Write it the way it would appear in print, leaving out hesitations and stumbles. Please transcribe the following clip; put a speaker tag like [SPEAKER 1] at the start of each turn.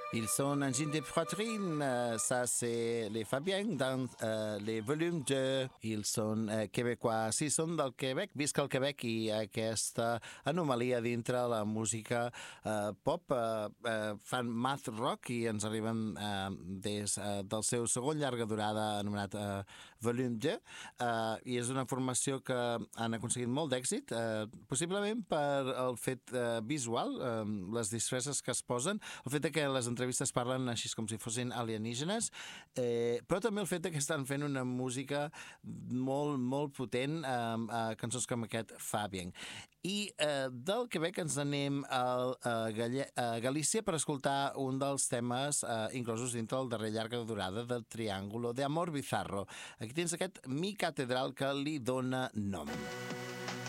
[SPEAKER 1] Ils sont en de poitrine, ça c'est les Fabiens dans les volumes de... Ils són quebecois, sí, són del Quebec, visc al Quebec i aquesta anomalia dintre la música pop, fan math rock i ens arriben des del seu segon llarga durada anomenat Volume 2 i és una formació que han aconseguit molt d'èxit, possiblement per el fet visual, les disfresses que es posen, el fet que les entrevistes parlen així com si fossin alienígenes, però també el fet que estan fent una música molt, molt potent amb cançons com aquest Fabien. I del Quebec ens anem a Galícia per escoltar un dels temes inclosos dintre el darrer llarga durada del Triángulo de Amor Bizarro. Aquí tens aquest Mi Catedral que li dona nom.